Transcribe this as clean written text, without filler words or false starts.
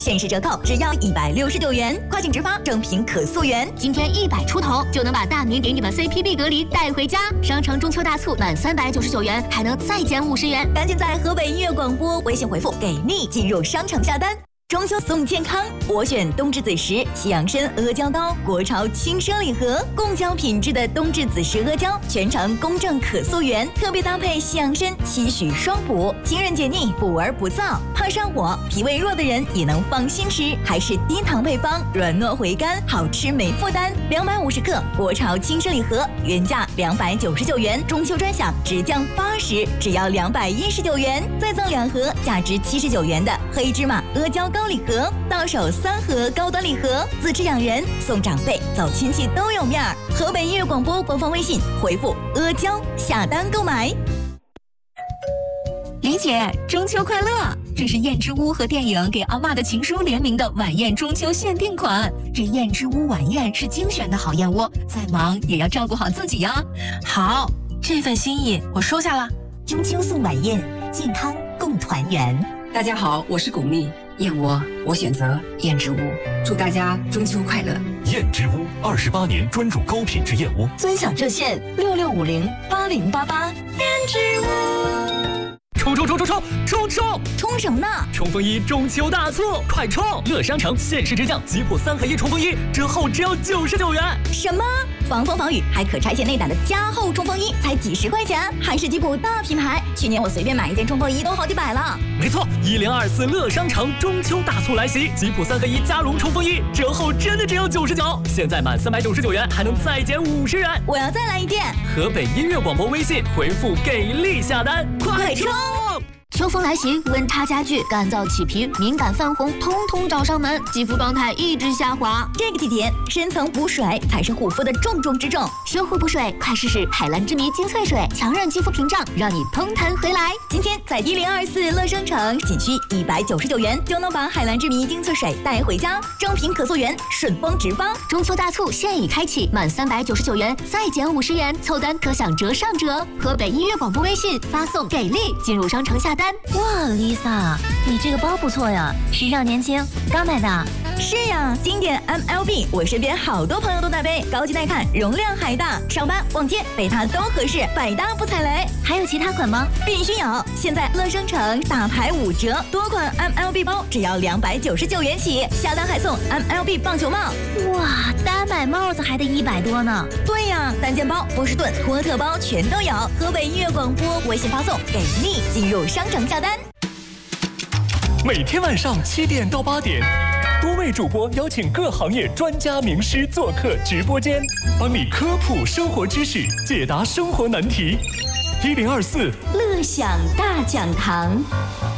限时折扣只要169元，跨境直发，正品可溯源。 今天100出头就能把大明给你的 CPB 隔离带回家。商城中秋大促满399元还能再减50元， 赶紧在河北音乐广播微信回复“给力”进入商城下单。中秋送健康，我选冬至子时西洋参阿胶糕，国潮轻奢礼盒，贡胶品质的冬至子时阿胶，全程公正可溯源，特别搭配西洋参，期许双补，清润解腻，补而不燥，怕上火、脾胃弱的人也能放心吃，还是低糖配方，软糯回甘，好吃没负担。250克国潮轻奢礼盒，原价299元，中秋专享直降80，只要219元，再赠2盒价值79元的黑芝麻阿胶糕礼盒，到手3盒高端礼盒，自吃养人，送长辈，走亲戚都有面儿。河北音乐广播官方微信回复阿胶下单购买。 李姐，中秋快乐！这是燕之屋和电影给阿嬷的情书联名的晚宴中秋限定款。这燕之屋晚宴是精选的好燕窝，再忙也要照顾好自己呀。 好，这份心意我收下了。 中秋送晚宴，健康共团圆。 大家好，我是巩俐，燕窝我选择燕之屋，祝大家中秋快乐。 燕之屋28年专注高品质燕窝， 尊享热线66508088。 燕之屋。 冲什么呢？ 冲锋衣中秋大促，快冲！乐商城限时直降吉普3合1冲锋衣，折后只要99元。 什么？防风防雨还可拆卸内胆的加厚冲锋衣，才几十块钱，还是吉普大品牌。去年我随便买一件冲锋衣都好几百了。 没错，1024乐商城中秋大促来袭，吉普3合1加绒冲锋衣折后真的只有99，现在满399元还能再减50元。 我要再来一件。 河北音乐广播微信回复给力下单，快冲！ 秋风来袭，温差加剧，干燥起皮、敏感泛红，通通找上门，肌肤状态一直下滑。 这个季节，深层补水才是护肤的重中之重。 修护补水，快试试海蓝之谜精粹水，强韧肌肤屏障，让你通弹回来。 今天在1024乐商城，仅需199元就能把海蓝之谜精粹水带回家，正品可溯源，顺丰直发。 中秋大促现已开启，满399元再减50元，凑单可享折上折。河北音乐广播微信发送给力进入商城下单。 哇 ，Lisa， 你这个包不错呀，时尚年轻，刚买的。 是呀，经典 MLB， 我身边好多朋友都带背，高级耐看，容量还大，上班逛街背它都合适，百搭不踩雷。 还有其他款吗？ 必须有！现在乐商城大牌5折，多款 MLB 包只要299元起，下单还送 MLB 棒球帽。 哇，单买帽子还得100多呢。 对呀，单肩包、波士顿、托特包全都有。河北音乐广播微信发送给力，进入商城下单。 每天晚上7点到8点，多位主播邀请各行业专家名师做客直播间，帮你科普生活知识，解答生活难题。1024 乐享大讲堂。